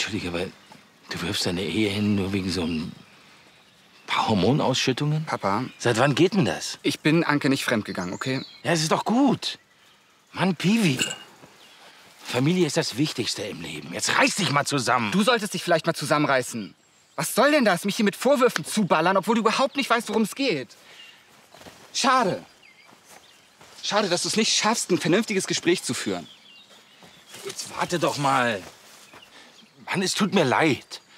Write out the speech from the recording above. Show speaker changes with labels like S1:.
S1: Entschuldige, aber du wirfst deine Ehe hin nur wegen so ein paar Hormonausschüttungen?
S2: Papa.
S1: Seit wann geht denn das?
S2: Ich bin Anke nicht fremdgegangen, okay?
S1: Ja, es ist doch gut. Mann, Piwi. Familie ist das Wichtigste im Leben. Jetzt reiß dich mal zusammen.
S2: Du solltest dich vielleicht mal zusammenreißen. Was soll denn das, mich hier mit Vorwürfen zuballern, obwohl du überhaupt nicht weißt, worum es geht? Schade. Schade, dass du es nicht schaffst, ein vernünftiges Gespräch zu führen.
S1: Jetzt warte doch mal. Mann, es tut mir leid.